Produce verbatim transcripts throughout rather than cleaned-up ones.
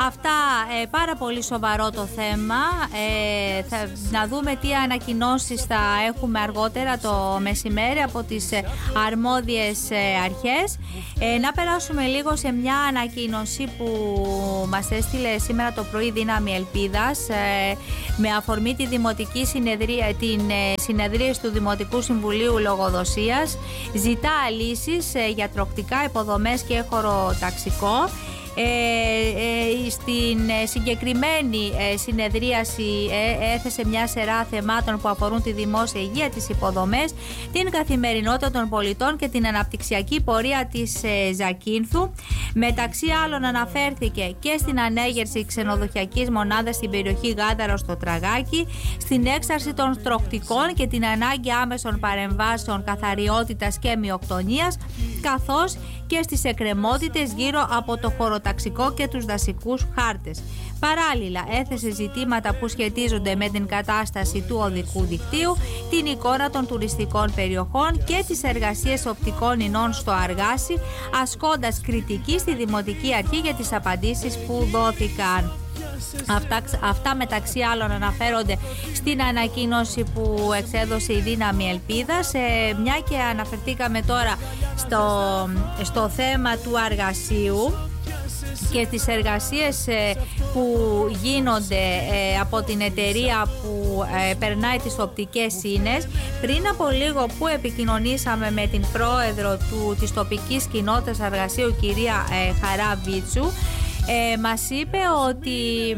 Αυτά, ε, πάρα πολύ σοβαρό το θέμα. Ε, θα, να δούμε τι ανακοινώσεις θα έχουμε αργότερα το μεσημέρι από τις ε, αρμόδιες ε, αρχές. Ε, να περάσουμε λίγο σε μια ανακοίνωση που μας έστειλε σήμερα το πρωί Δύναμη Ελπίδας, ε, με αφορμή τη δημοτική συνεδρία, την ε, συνεδρίαση του Δημοτικού Συμβουλίου Λογοδοσίας. Ζητά λύσεις ε, για τροκτικά, υποδομές και χωροταξικό. Ε, ε, στην ε, συγκεκριμένη ε, συνεδρίαση ε, έθεσε μια σειρά θεμάτων που αφορούν τη δημόσια υγεία, τις υποδομές, την καθημερινότητα των πολιτών και την αναπτυξιακή πορεία της ε, Ζακίνθου. Μεταξύ άλλων αναφέρθηκε και στην ανέγερση ξενοδοχειακής μονάδας στην περιοχή Γάδαρο στο Τραγάκι, στην έξαρση των τροκτικών και την ανάγκη άμεσων παρεμβάσεων καθαριότητας και μειοκτονίας, καθώς και στις εκκρεμότητες γύρω από το χωροταξικό και τους δασικούς χάρτες. Παράλληλα, έθεσε ζητήματα που σχετίζονται με την κατάσταση του οδικού δικτύου, την εικόνα των τουριστικών περιοχών και τις εργασίες οπτικών ινών στο Αργάσι, ασκώντας κριτική στη Δημοτική Αρχή για τις απαντήσεις που δόθηκαν. Αυτά, αυτά μεταξύ άλλων αναφέρονται στην ανακοίνωση που εξέδωσε η Δύναμη Ελπίδας. Ε, μια και αναφερθήκαμε τώρα στο, στο θέμα του αργασίου και τις εργασίες ε, που γίνονται ε, από την εταιρεία που ε, περνάει τις οπτικές ίνες. Πριν από λίγο που επικοινωνήσαμε με την πρόεδρο του, της τοπικής κοινότητας Αργασίου, κυρία ε, Χαρά Βίτσου, Ε, μας είπε ότι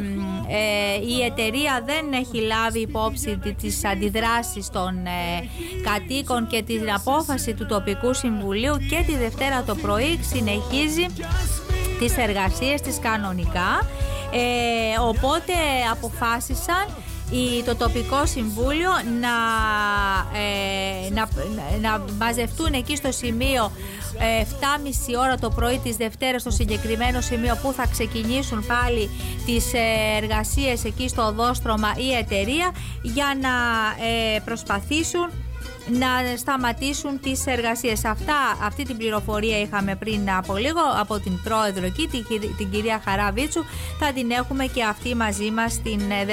ε, η εταιρεία δεν έχει λάβει υπόψη τις αντιδράσεις των ε, κατοίκων και την απόφαση του τοπικού συμβουλίου, και τη Δευτέρα το πρωί συνεχίζει τις εργασίες της κανονικά. Ε, οπότε αποφάσισαν το τοπικό συμβούλιο να, ε, να, να μαζευτούν εκεί στο σημείο εφτά και μισή ώρα το πρωί της Δευτέρας, στο συγκεκριμένο σημείο που θα ξεκινήσουν πάλι τις εργασίες εκεί στο οδόστρωμα η εταιρεία, για να ε, προσπαθήσουν να σταματήσουν τις εργασίες. Αυτά, αυτή την πληροφορία είχαμε πριν από λίγο από την πρόεδρο εκεί, την, την κυρία Χαρά Βίτσου. Θα την έχουμε και αυτή μαζί μας την